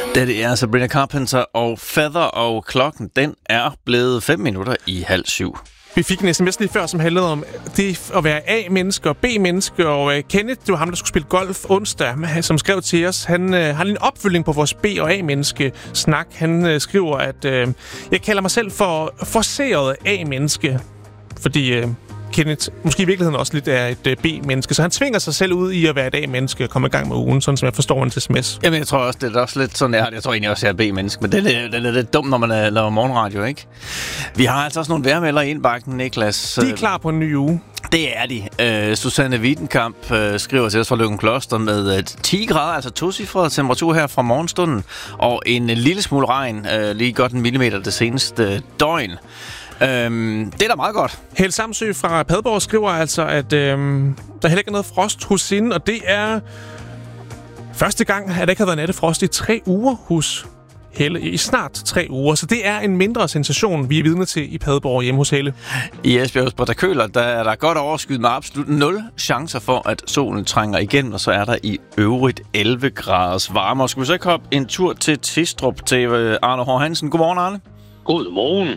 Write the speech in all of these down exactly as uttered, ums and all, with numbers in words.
Det er Sabrina Carpenter og Feather, og klokken den er blevet fem minutter i halv syv. Vi fik en sms lige før, som handlede om det at være A-menneske og B-menneske, og uh, Kenneth, det var ham, der skulle spille golf onsdag, som skrev til os. Han uh, har en opfølgning på vores B- og A-menneske-snak. Han uh, skriver, at uh, jeg kalder mig selv for forceret A-menneske, fordi... Uh, Kenneth måske i virkeligheden også lidt er et uh, B-menneske, så han tvinger sig selv ud i at være et A-menneske og komme i gang med ugen, sådan som jeg forstår hans sms. Jamen, jeg tror også, det er også lidt sådan, jeg, jeg tror egentlig også, jeg er B-menneske, men det er, det er lidt dumt, når man er, laver morgenradio, ikke? Vi har altså også nogle vejrmelder i indbakken, Niklas. De er klar på en ny uge. Det er de. Uh, Susanne Wiedenkamp uh, skriver til os fra Løgumkloster med uh, ti grader, altså tocifret temperatur her fra morgenstunden, og en uh, lille smule regn, uh, lige godt en millimeter det seneste uh, døgn. Øhm, det er da meget godt. Held Samsø fra Padborg skriver altså, at øhm, der heller ikke er noget frost hos hende, og det er første gang, at der ikke har været nattefrost i tre uger hos Helle. I snart tre uger, så det er en mindre sensation, vi er vidne til i Padborg hjemme hos Helle. I Esbjerg på der køler, der er der godt overskyet med absolut nul chancer for, at solen trænger igen, og så er der i øvrigt elleve graders varme. Og skal vi så ikke hoppe en tur til Tistrup til Arne Hård Hansen. Godmorgen, Arne. Godmorgen.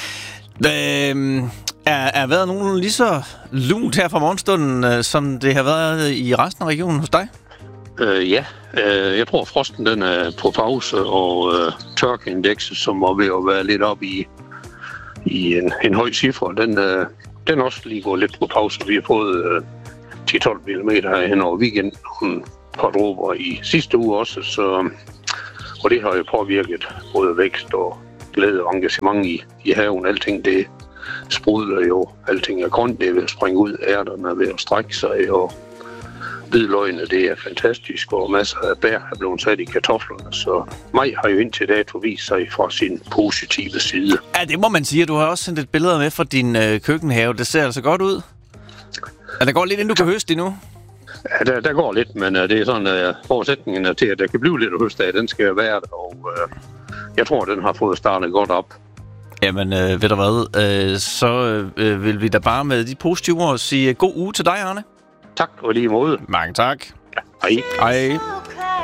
Øhm, er, er været nogen lige så lunt her fra morgenstunden, øh, som det har været i resten af regionen hos dig? Øh, ja, øh, jeg tror frosten den er på pause, og øh, tørkeindekset, som må ved at være lidt op i, i en, en høj cifre, den, øh, den også lige går lidt på pause. Vi har fået øh, ti til tolv millimeter hen over weekenden, og et par dråber i sidste uge også, så, og det har jo påvirket både vækst og glæde og engagement i, i haven. Alting det sprudler jo. Alting er grønt, det er ved at springe ud. Ærterne er ved at strække sig, og hvidløgene, det er fantastisk, og masser af bær er blevet sat i kartoflerne. Så maj har jo indtil dato vist sig fra sin positive side. Ja, det må man sige. Du har også sendt et billede med fra din øh, køkkenhave. Det ser altså godt ud. Ja, der går lidt, inden du kan høste endnu. Ja, der, der går lidt, men uh, det er sådan, uh, forudsætningen er til, at der kan blive lidt at høste af. Den skal være der, og uh, jeg tror, den har fået startet godt op. Jamen, øh, ved du hvad, øh, så øh, vil vi da bare med de positive ord sige god uge til dig, Arne. Tak, og lige måde. Mange tak. Ja, hej. Hej.